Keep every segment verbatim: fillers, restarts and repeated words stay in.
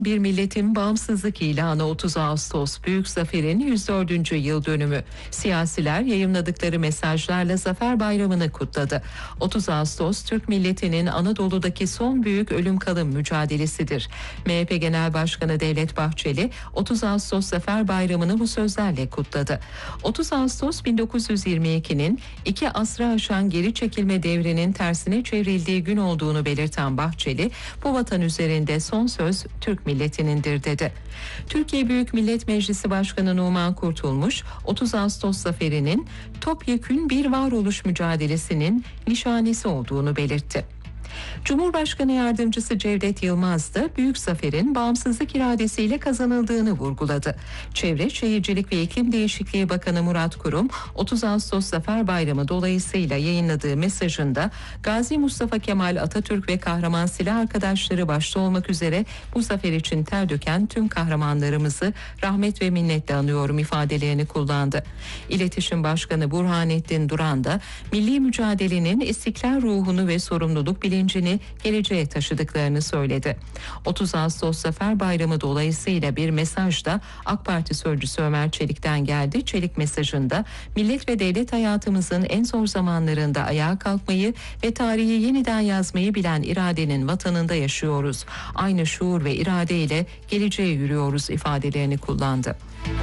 Bir milletin bağımsızlık ilanı otuz Ağustos Büyük Zafer'in yüz dördüncü yıl dönümü. Siyasiler yayımladıkları mesajlarla Zafer Bayramı'nı kutladı. otuz Ağustos Türk milletinin Anadolu'daki son büyük ölüm kalım mücadelesidir. M H P Genel Başkanı Devlet Bahçeli otuz Ağustos Zafer Bayramı'nı bu sözlerle kutladı. otuz Ağustos bin dokuz yüz yirmi ikinin iki asra aşan geri çekilme devrinin tersine çevrildiği gün olduğunu belirten Bahçeli, bu vatan üzerinde son söz Türk milletinindir dedi. Türkiye Büyük Millet Meclisi Başkanı Numan Kurtulmuş, otuz Ağustos zaferinin topyekün bir varoluş mücadelesinin nişanesi olduğunu belirtti. Cumhurbaşkanı Yardımcısı Cevdet Yılmaz da Büyük Zafer'in bağımsızlık iradesiyle kazanıldığını vurguladı. Çevre, Şehircilik ve İklim Değişikliği Bakanı Murat Kurum, otuz Ağustos Zafer Bayramı dolayısıyla yayınladığı mesajında Gazi Mustafa Kemal Atatürk ve kahraman silah arkadaşları başta olmak üzere bu zafer için ter döken tüm kahramanlarımızı rahmet ve minnetle anıyorum ifadelerini kullandı. İletişim Başkanı Burhanettin Duran da milli mücadelenin istiklal ruhunu ve sorumluluk bilincini geleceğe taşıdıklarını söyledi. otuz Ağustos Zafer Bayramı dolayısıyla bir mesaj da AK Parti sözcüsü Ömer Çelik'ten geldi. Çelik mesajında millet ve devlet hayatımızın en zor zamanlarında ayağa kalkmayı ve tarihi yeniden yazmayı bilen iradenin vatanında yaşıyoruz. Aynı şuur ve iradeyle geleceğe yürüyoruz ifadelerini kullandı.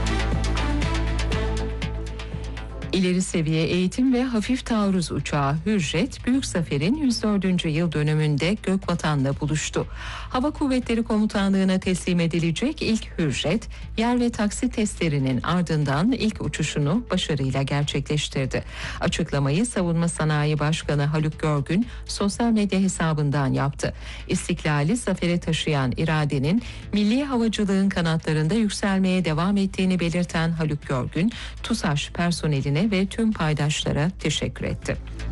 İleri seviye eğitim ve hafif taarruz uçağı Hürjet, Büyük Zafer'in yüz dördüncü yıl dönümünde Gökvatan'la buluştu. Hava Kuvvetleri Komutanlığı'na teslim edilecek ilk Hürjet, yer ve taksi testlerinin ardından ilk uçuşunu başarıyla gerçekleştirdi. Açıklamayı Savunma Sanayi Başkanı Haluk Görgün sosyal medya hesabından yaptı. İstiklali zafere taşıyan iradenin milli havacılığın kanatlarında yükselmeye devam ettiğini belirten Haluk Görgün, TUSAŞ personeline ve tüm paydaşlara teşekkür etti.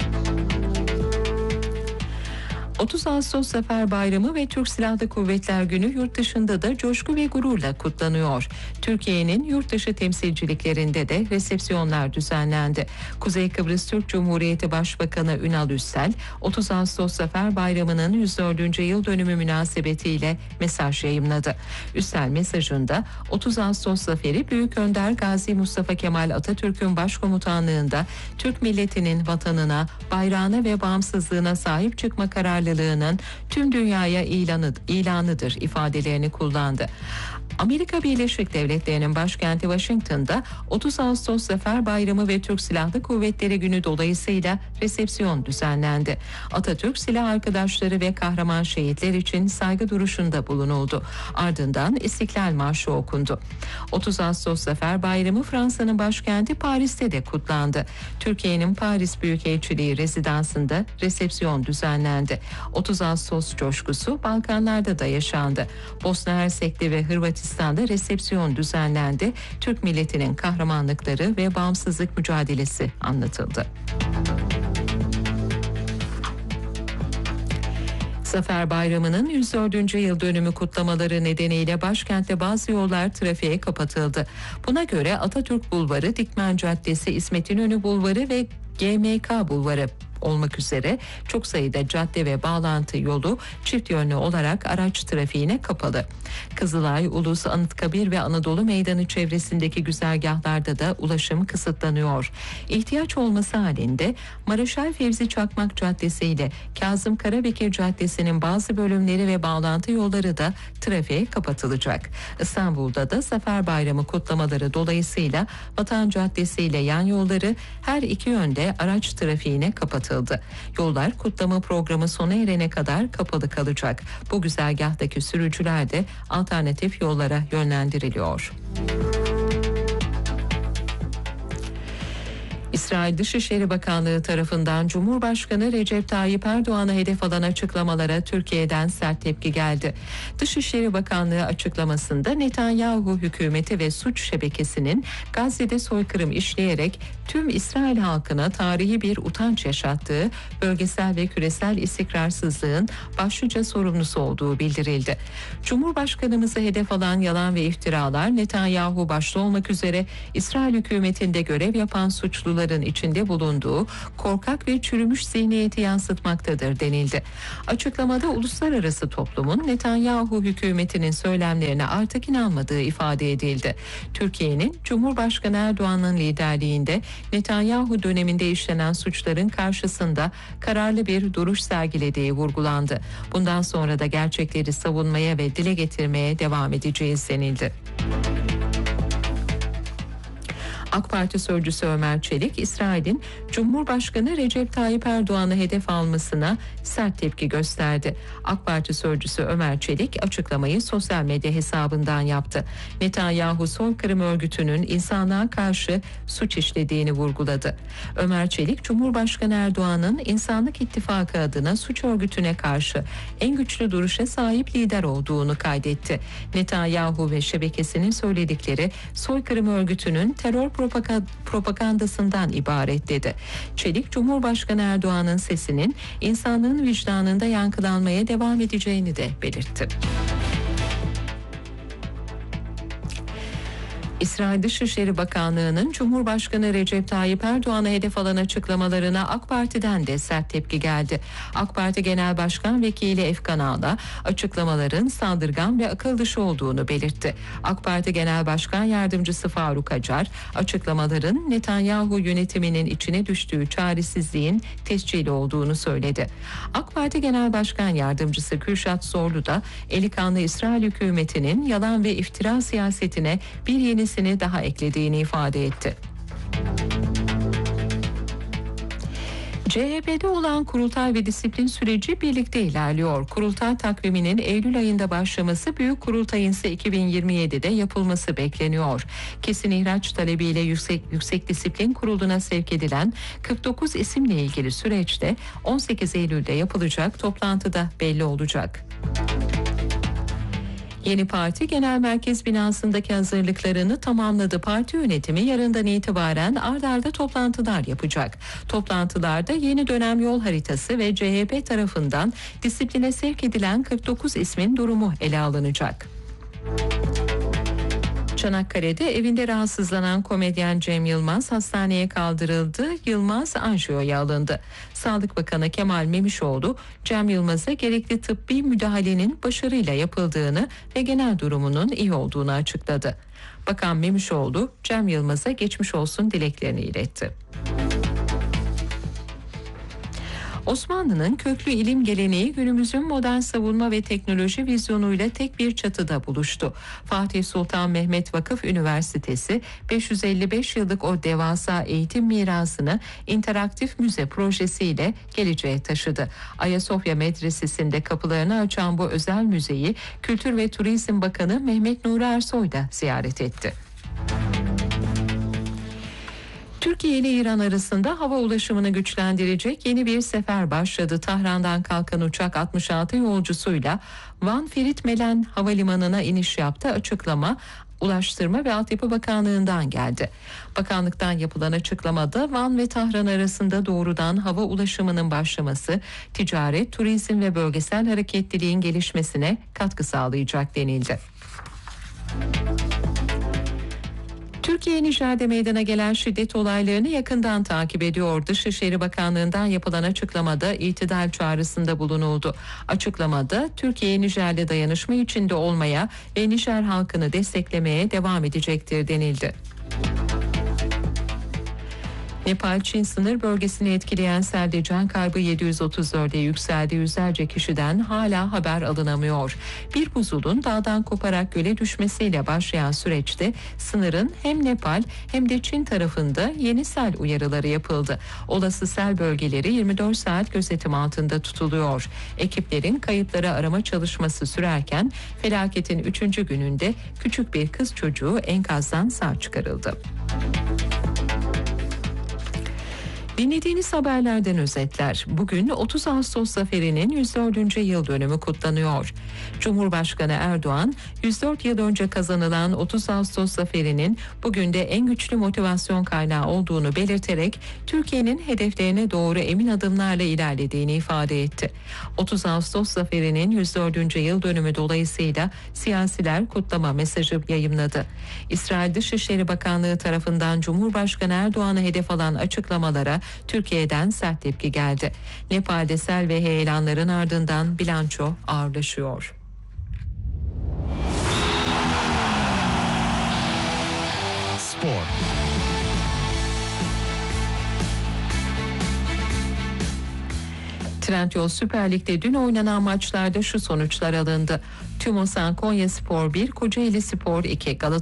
otuz Ağustos Zafer Bayramı ve Türk Silahlı Kuvvetler Günü yurt dışında da coşku ve gururla kutlanıyor. Türkiye'nin yurt dışı temsilciliklerinde de resepsiyonlar düzenlendi. Kuzey Kıbrıs Türk Cumhuriyeti Başbakanı Ünal Üssel, otuz Ağustos Zafer Bayramı'nın yüz dördüncü yıl dönümü münasebetiyle mesaj yayımladı. Üssel mesajında otuz Ağustos Zaferi Büyük Önder Gazi Mustafa Kemal Atatürk'ün başkomutanlığında Türk milletinin vatanına, bayrağına ve bağımsızlığına sahip çıkma kararı tüm dünyaya ilanı, ilanıdır ifadelerini kullandı. Amerika Birleşik Devletleri'nin başkenti Washington'da otuz Ağustos Zafer Bayramı ve Türk Silahlı Kuvvetleri Günü dolayısıyla resepsiyon düzenlendi. Atatürk silah arkadaşları ve kahraman şehitler için saygı duruşunda bulunuldu. Ardından İstiklal Marşı okundu. otuz Ağustos Zafer Bayramı Fransa'nın başkenti Paris'te de kutlandı. Türkiye'nin Paris Büyükelçiliği rezidansında resepsiyon düzenlendi. otuz Ağustos coşkusu Balkanlarda da yaşandı. Bosna Hersek'te ve Hırvatistan'da resepsiyon düzenlendi. Türk milletinin kahramanlıkları ve bağımsızlık mücadelesi anlatıldı. Zafer Bayramı'nın yüz dördüncü yıl dönümü kutlamaları nedeniyle başkentte bazı yollar trafiğe kapatıldı. Buna göre Atatürk Bulvarı, Dikmen Caddesi, İsmet İnönü Bulvarı ve G M K Bulvarı olmak üzere çok sayıda cadde ve bağlantı yolu çift yönlü olarak araç trafiğine kapalı. Kızılay, Ulus, Anıtkabir ve Anadolu Meydanı çevresindeki güzergahlarda da ulaşım kısıtlanıyor. İhtiyaç olması halinde Maraşal Fevzi Çakmak Caddesi ile Kazım Karabekir Caddesi'nin bazı bölümleri ve bağlantı yolları da trafiğe kapatılacak. İstanbul'da da Zafer Bayramı kutlamaları dolayısıyla Vatan Caddesi ile yan yolları her iki yönde araç trafiğine kapatılacak. Yollar kutlama programı sona erene kadar kapalı kalacak. Bu güzergahtaki sürücüler de alternatif yollara yönlendiriliyor. İsrail Dışişleri Bakanlığı tarafından Cumhurbaşkanı Recep Tayyip Erdoğan'a hedef alan açıklamalara Türkiye'den sert tepki geldi. Dışişleri Bakanlığı açıklamasında Netanyahu hükümeti ve suç şebekesinin Gazze'de soykırım işleyerek tüm İsrail halkına tarihi bir utanç yaşattığı, bölgesel ve küresel istikrarsızlığın başlıca sorumlusu olduğu bildirildi. Cumhurbaşkanımızı hedef alan yalan ve iftiralar Netanyahu başta olmak üzere İsrail hükümetinde görev yapan suçluların insanların içinde bulunduğu korkak ve çürümüş zihniyeti yansıtmaktadır denildi. Açıklamada uluslararası toplumun Netanyahu hükümetinin söylemlerine artık inanmadığı ifade edildi. Türkiye'nin Cumhurbaşkanı Erdoğan'ın liderliğinde Netanyahu döneminde işlenen suçların karşısında kararlı bir duruş sergilediği vurgulandı. Bundan sonra da gerçekleri savunmaya ve dile getirmeye devam edeceğiz denildi. AK Parti sözcüsü Ömer Çelik, İsrail'in Cumhurbaşkanı Recep Tayyip Erdoğan'ı hedef almasına sert tepki gösterdi. AK Parti sözcüsü Ömer Çelik açıklamayı sosyal medya hesabından yaptı. Netanyahu soykırım örgütünün insanlığa karşı suç işlediğini vurguladı. Ömer Çelik, Cumhurbaşkanı Erdoğan'ın İnsanlık İttifakı adına suç örgütüne karşı en güçlü duruşa sahip lider olduğunu kaydetti. Netanyahu ve şebekesinin söyledikleri soykırım örgütünün terör propagandasından ibaret dedi. Çelik, Cumhurbaşkanı Erdoğan'ın sesinin insanlığın vicdanında yankılanmaya devam edeceğini de belirtti. İsrail Dışişleri Bakanlığı'nın Cumhurbaşkanı Recep Tayyip Erdoğan'a hedef alan açıklamalarına AK Parti'den de sert tepki geldi. AK Parti Genel Başkan Vekili Efkan Ağla açıklamaların saldırgan ve akıl dışı olduğunu belirtti. AK Parti Genel Başkan Yardımcısı Faruk Acar açıklamaların Netanyahu yönetiminin içine düştüğü çaresizliğin tescili olduğunu söyledi. AK Parti Genel Başkan Yardımcısı Kürşat Zorlu da eli kanlı İsrail hükümetinin yalan ve iftira siyasetine bir yeni daha eklediğini ifade etti. C H P'de olan kurultay ve disiplin süreci birlikte ilerliyor. Kurultay takviminin Eylül ayında başlaması, Büyük Kurultay'ın ise iki bin yirmi yedide yapılması bekleniyor. Kesin ihraç talebiyle Yüksek, Yüksek Disiplin Kurulu'na sevk edilen kırk dokuz isimle ilgili süreçte on sekiz Eylül'de yapılacak toplantıda belli olacak. Yeni parti genel merkez binasındaki hazırlıklarını tamamladı. Parti yönetimi yarından itibaren ard arda toplantılar yapacak. Toplantılarda yeni dönem yol haritası ve C H P tarafından disipline sevk edilen kırk dokuz ismin durumu ele alınacak. Çanakkale'de evinde rahatsızlanan komedyen Cem Yılmaz hastaneye kaldırıldı. Yılmaz anjiyoya alındı. Sağlık Bakanı Kemal Memişoğlu, Cem Yılmaz'a gerekli tıbbi müdahalenin başarıyla yapıldığını ve genel durumunun iyi olduğunu açıkladı. Bakan Memişoğlu, Cem Yılmaz'a geçmiş olsun dileklerini iletti. Osmanlı'nın köklü ilim geleneği günümüzün modern savunma ve teknoloji vizyonuyla tek bir çatıda buluştu. Fatih Sultan Mehmet Vakıf Üniversitesi beş yüz elli beş yıllık o devasa eğitim mirasını interaktif müze projesiyle geleceğe taşıdı. Ayasofya Medresesi'nde kapılarını açan bu özel müzeyi Kültür ve Turizm Bakanı Mehmet Nuri Ersoy da ziyaret etti. Türkiye ile İran arasında hava ulaşımını güçlendirecek yeni bir sefer başladı. Tahran'dan kalkan uçak altmış altı yolcusuyla Van Ferit Melen Havalimanı'na iniş yaptı. Açıklama Ulaştırma ve Altyapı Bakanlığı'ndan geldi. Bakanlıktan yapılan açıklamada Van ve Tahran arasında doğrudan hava ulaşımının başlaması, ticaret, turizm ve bölgesel hareketliliğin gelişmesine katkı sağlayacak denildi. Türkiye Nijer'de meydana gelen şiddet olaylarını yakından takip ediyor. Dışişleri Bakanlığı'ndan yapılan açıklamada itidal çağrısında bulunuldu. Açıklamada Türkiye Nijer'le dayanışma içinde olmaya ve Nijer halkını desteklemeye devam edecektir denildi. Nepal-Çin sınır bölgesini etkileyen selde can kaybı yedi yüz otuz dörde yükseldi. Yüzlerce kişiden hala haber alınamıyor. Bir buzulun dağdan koparak göle düşmesiyle başlayan süreçte sınırın hem Nepal hem de Çin tarafında yeni sel uyarıları yapıldı. Olası sel bölgeleri yirmi dört saat gözetim altında tutuluyor. Ekiplerin kayıpları arama çalışması sürerken felaketin üçüncü gününde küçük bir kız çocuğu enkazdan sağ çıkarıldı. Dinlediğiniz haberlerden özetler. Bugün otuz Ağustos zaferinin yüz dördüncü yıl dönümü kutlanıyor. Cumhurbaşkanı Erdoğan, yüz dört yıl önce kazanılan otuz Ağustos zaferinin bugün de en güçlü motivasyon kaynağı olduğunu belirterek Türkiye'nin hedeflerine doğru emin adımlarla ilerlediğini ifade etti. otuz Ağustos zaferinin yüz dördüncü yıl dönümü dolayısıyla siyasiler kutlama mesajı yayımladı. İsrail Dışişleri Bakanlığı tarafından Cumhurbaşkanı Erdoğan'ı hedef alan açıklamalara Türkiye'den sert tepki geldi. Nepal'de sel ve heyelanların ardından bilanço ağırlaşıyor. Spor. Trendyol Süper Lig'de dün oynanan maçlarda şu sonuçlar alındı. TÜMOSAN Konyaspor bir, Kocaelispor iki, Galatasaray